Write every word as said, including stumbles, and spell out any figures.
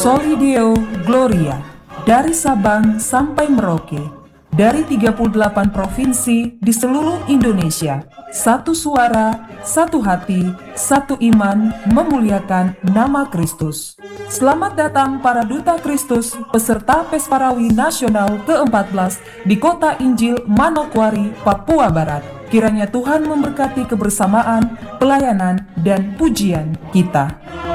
Soli Deo Gloria, dari Sabang sampai Merauke, dari tiga puluh delapan provinsi di seluruh Indonesia. Satu suara, satu hati, satu iman memuliakan nama Kristus. Selamat datang para Duta Kristus peserta Pesparawi Nasional keempat belas di Kota Injil Manokwari, Papua Barat. Kiranya Tuhan memberkati kebersamaan, pelayanan, dan pujian kita.